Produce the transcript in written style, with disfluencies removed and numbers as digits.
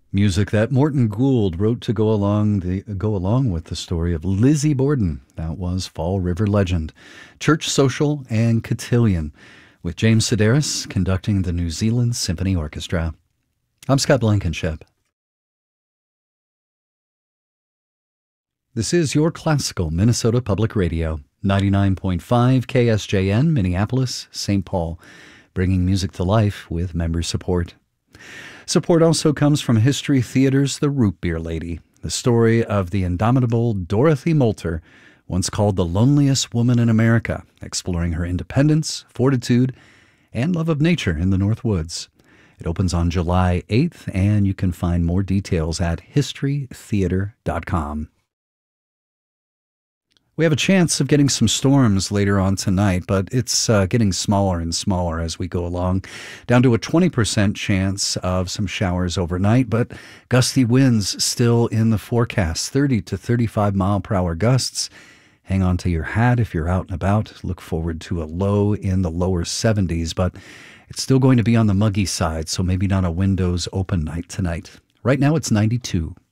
Music that Morton Gould wrote to go along with the story of Lizzie Borden. That was Fall River Legend, Church Social, and Cotillion, with James Sedaris conducting the New Zealand Symphony Orchestra. I'm Scott Blankenship. This is your classical Minnesota Public Radio, 99.5 KSJN, Minneapolis, St. Paul, bringing music to life with member support. Support also comes from History Theater's The Root Beer Lady, the story of the indomitable Dorothy Moulter, once called the loneliest woman in America, exploring her independence, fortitude, and love of nature in the North Woods. It opens on July 8th, and you can find more details at historytheater.com. We have a chance of getting some storms later on tonight, but it's getting smaller and smaller as we go along, down to a 20% chance of some showers overnight, but gusty winds still in the forecast, 30 to 35 mile per hour gusts. Hang on to your hat if you're out and about. Look forward to a low in the lower 70s, but it's still going to be on the muggy side, so maybe not a windows open night tonight. Right now it's 92.